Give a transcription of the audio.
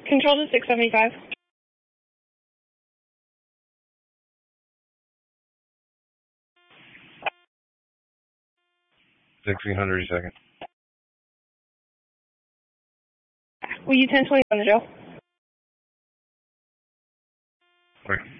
Control to 675. 1600 second. Will you 1020 on the Joe? Right.